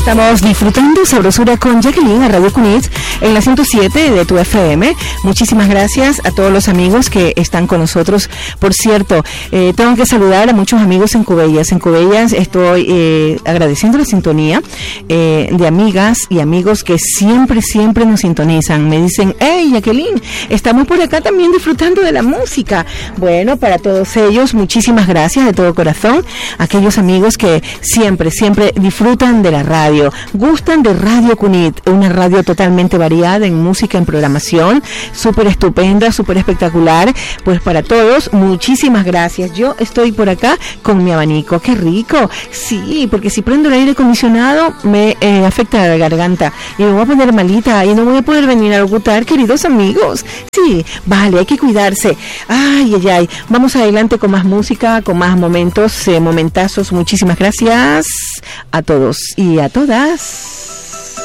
Estamos disfrutando Sabrosura con Jacqueline a Radio Cunit en la 107 de tu FM. Muchísimas gracias a todos los amigos que están con nosotros. Por cierto, tengo que saludar a muchos amigos en Cubellas. En Cubellas estoy agradeciendo la sintonía de amigas y amigos que siempre nos sintonizan. Me dicen, hey Jacqueline, estamos por acá también disfrutando de la música. Bueno, para todos ellos, muchísimas gracias de todo corazón. Aquellos amigos que siempre disfrutan de la radio, gustan de Radio Cunit, una radio totalmente variada en música, en programación, súper estupenda, súper espectacular. Pues para todos, muchísimas gracias. Yo estoy por acá con mi abanico, qué rico. Sí, porque si prendo el aire acondicionado me afecta la garganta y me voy a poner malita y no voy a poder venir a locutar, queridos amigos. Sí, vale, hay que cuidarse. Ay. Vamos adelante con más música, con más momentazos. Muchísimas gracias a todos y a todas.